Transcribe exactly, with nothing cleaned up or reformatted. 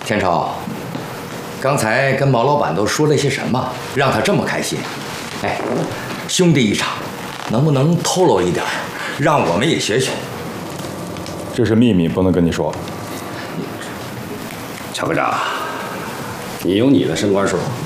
天超，刚才跟毛老板都说了些什么，让他这么开心？哎，兄弟一场，能不能透露一点，让我们也学学？ 这是秘密，不能跟你说。 乔科长，你有你的升官术，